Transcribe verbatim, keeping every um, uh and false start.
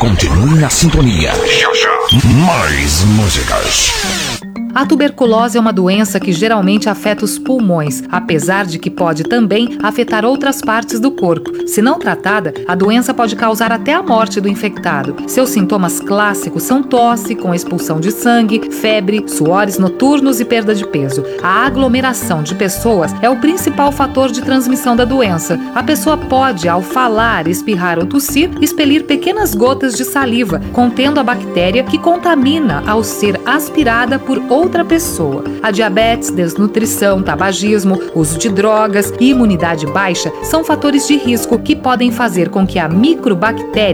Continue na sintonia. Já, já. Mais músicas. A tuberculose é uma doença que geralmente afeta os pulmões, apesar de que pode também afetar outras partes do corpo. Se não tratada, a doença pode causar até a morte do infectado. Seus sintomas clássicos são tosse, com expulsão de sangue, febre, suores noturnos e perda de peso. A aglomeração de pessoas é o principal fator de transmissão da doença. A pessoa pode, ao falar, espirrar ou tossir, expelir pequenas gotas de saliva, contendo a bactéria que contamina ao ser aspirada por outras outra pessoa. A diabetes, desnutrição, tabagismo, uso de drogas e imunidade baixa são fatores de risco que podem fazer com que a microbactéria